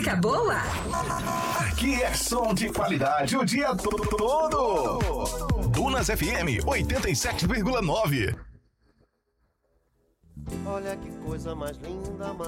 música boa? Aqui é som de qualidade o dia todo. Dunas FM 87,9. Olha que coisa mais linda,